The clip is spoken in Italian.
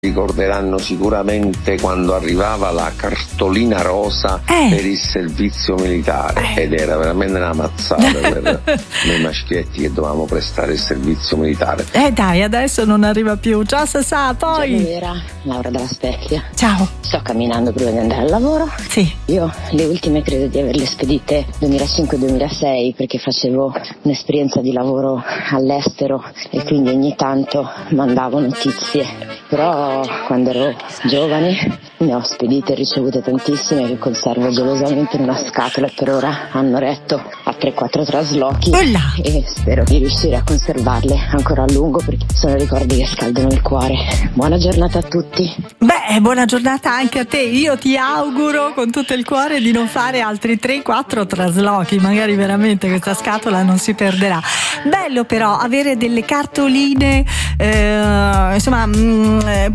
Ricorderanno sicuramente quando arrivava la cartolina rosa per il servizio militare ed era veramente una mazzata per noi maschietti che dovevamo prestare il servizio militare. Dai, adesso non arriva più. Ciao Sasà, poi. Ciao Vera, Laura dalla Specchia. Ciao. Sto camminando prima di andare al lavoro. Sì. Io le ultime credo di averle spedite 2005-2006 perché facevo un'esperienza di lavoro all'estero e quindi ogni tanto mandavo notizie. Però quando ero giovane ne ho spedite e ricevute tantissime che conservo gelosamente in una scatola e per ora hanno retto a 3-4 traslochi e spero di riuscire a conservarle ancora a lungo perché sono ricordi che scaldano il cuore. Buona giornata a tutti. Beh, buona giornata anche a te. Io ti auguro con tutto il cuore di non fare altri 3-4 traslochi, magari veramente questa scatola non si perderà. Bello però avere delle cartoline insomma